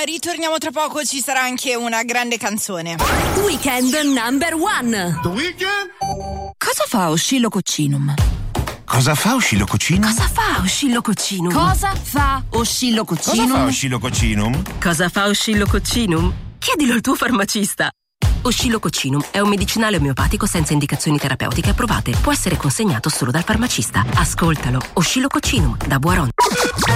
ritorniamo tra poco, ci sarà anche una grande canzone. Weekend number one. The Weeknd? Cosa fa Oscillococcinum? Cosa fa Oscillococcinum? Cosa fa Oscillococcinum? Cosa fa Oscillococcinum? Cosa fa Oscillococcinum? Cosa fa Oscillococcinum? Chiedilo al tuo farmacista. Oscillococcinum è un medicinale omeopatico senza indicazioni terapeutiche approvate. Può essere consegnato solo dal farmacista. Ascoltalo. Oscillococcinum da Boiron.